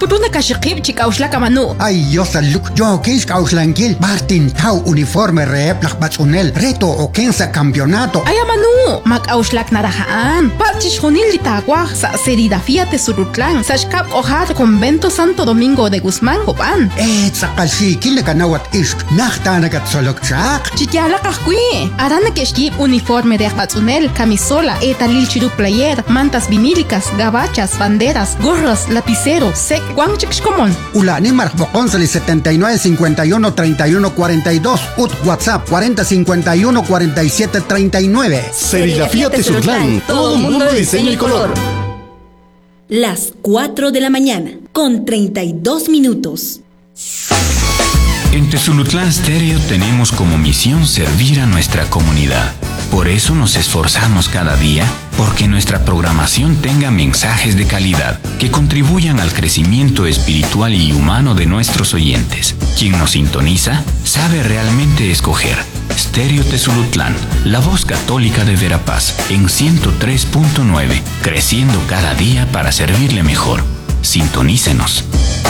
Kutuna kashikib chikauslaka manu. Ay, Dios aluk, yo kis kauslankil, Martin Tau uniforme rep lakbatsunel, reto o kensa campeonato. Ay manu, makauslak narahaan. Pachish junil litagua sa Serigrafía Tesulutlan, sa shkap ohat Convento Santo Domingo de Guzmán, Copan. Sakalsi kile kanawat isk, nachtanagat solokchak. Chikyala kahkui. Arana keshkib uniforme de akbatsunel, camisola, etalil chiru player, mantas vinílicas, gabachas, banderas, gorras, lapicero, sec, guanchikshkomon. Ulani marcboconsali 79 51 31 42, ut WhatsApp 40 51 47 39. Serigrafía Tezutlán, todo mundo de diseño y color. Las 4 de la mañana, con 32 minutos. En Tezulutlán Stereo tenemos como misión servir a nuestra comunidad. Por eso nos esforzamos cada día porque nuestra programación tenga mensajes de calidad que contribuyan al crecimiento espiritual y humano de nuestros oyentes. Quien nos sintoniza sabe realmente escoger. Stereo Tezulutlán, la voz católica de Verapaz, en 103.9, creciendo cada día para servirle mejor. Sintonícenos.